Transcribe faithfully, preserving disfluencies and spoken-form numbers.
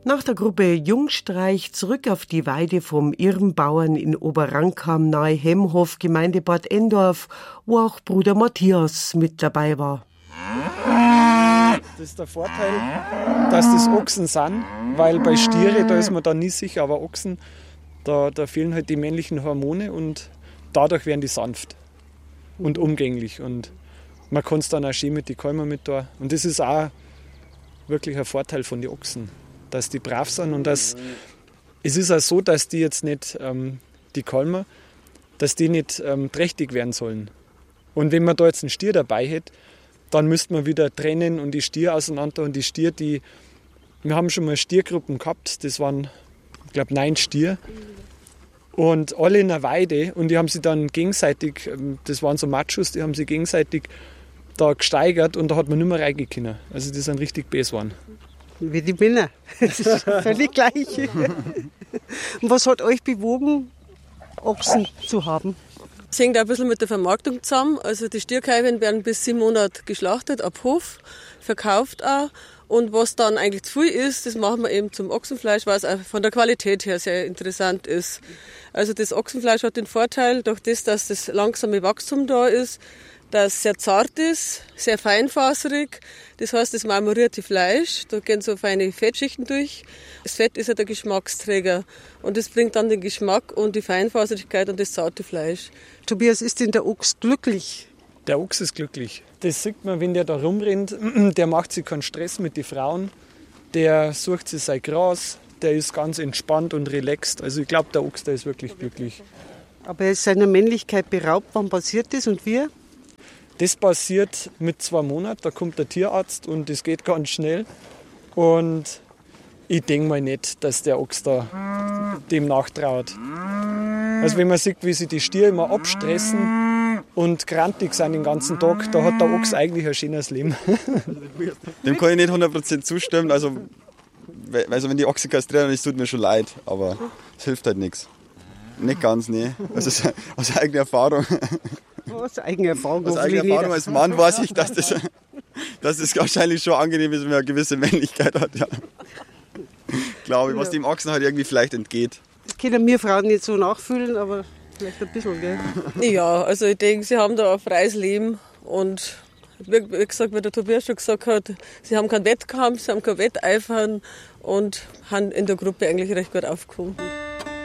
Nach der Gruppe Jungstreich zurück auf die Weide vom Irrenbauern in Oberrankam nahe Hemhof, Gemeinde Bad Endorf, wo auch Bruder Matthias mit dabei war. Das ist der Vorteil, dass das Ochsen sind, weil bei Stiere, da ist man dann nie sicher, aber Ochsen, da, da fehlen halt die männlichen Hormone und dadurch werden die sanft und umgänglich und man kann es dann auch schön mit den Kälmern mit da. Und das ist auch wirklich ein Vorteil von den Ochsen, dass die brav sind und dass, es ist auch so, dass die jetzt nicht, ähm, die Kälmer, dass die nicht ähm, trächtig werden sollen. Und wenn man da jetzt einen Stier dabei hätte, dann müsste man wieder trennen und die Stier auseinander und die Stier, die, wir haben schon mal Stiergruppen gehabt, das waren, ich glaube, neun Stier und alle in einer Weide und die haben sich dann gegenseitig, das waren so Machos, die haben sich gegenseitig da gesteigert und da hat man nicht mehr reingehen können. Also die sind richtig böse geworden. Wie die Männer, das ist völlig gleich. Und was hat euch bewogen, Ochsen zu haben? Das hängt auch ein bisschen mit der Vermarktung zusammen. Also die Stierkalben werden bis sieben Monate geschlachtet, ab Hof, verkauft auch. Und was dann eigentlich zu viel ist, das machen wir eben zum Ochsenfleisch, weil es auch von der Qualität her sehr interessant ist. Also das Ochsenfleisch hat den Vorteil, durch das, dass das langsame Wachstum da ist, dass es sehr zart ist, sehr feinfaserig. Das heißt, das marmorierte Fleisch, da gehen so feine Fettschichten durch. Das Fett ist ja der Geschmacksträger und das bringt dann den Geschmack und die Feinfaserigkeit und das zarte Fleisch. Tobias, ist denn der Ochs glücklich? Der Ochs ist glücklich. Das sieht man, wenn der da rumrennt. Der macht sich keinen Stress mit den Frauen. Der sucht sich sein Gras. Der ist ganz entspannt und relaxed. Also ich glaube, der Ochs, der ist wirklich glücklich. Aber er ist seiner Männlichkeit beraubt. Wann passiert das und wie? Das passiert mit zwei Monaten. Da kommt der Tierarzt und das geht ganz schnell. Und ich denke mal nicht, dass der Ochs da dem nachtraut. Also wenn man sieht, wie sich die Stiere immer abstressen und grantig sind den ganzen Tag, da hat der Ochs eigentlich ein schönes Leben. Dem kann ich nicht hundert Prozent zustimmen. Also, also wenn die Ochse kastrieren, das tut mir schon leid, aber es hilft halt nichts. Nicht ganz, nee. Also aus eigener Erfahrung. Aus eigener Erfahrung. Aus eigener Erfahrung als Mann weiß ich, dass das, dass das wahrscheinlich schon angenehm ist, wenn man eine gewisse Männlichkeit hat. Ja. Glaube ich, was dem Ochsen halt irgendwie vielleicht entgeht. Das können wir Frauen nicht so nachfühlen, aber vielleicht ein bisschen, gell? Ja, also ich denke, sie haben da ein freies Leben und wie gesagt, wie der Tobias schon gesagt hat, sie haben keinen Wettkampf, sie haben kein Wetteifern und haben in der Gruppe eigentlich recht gut aufgekommen.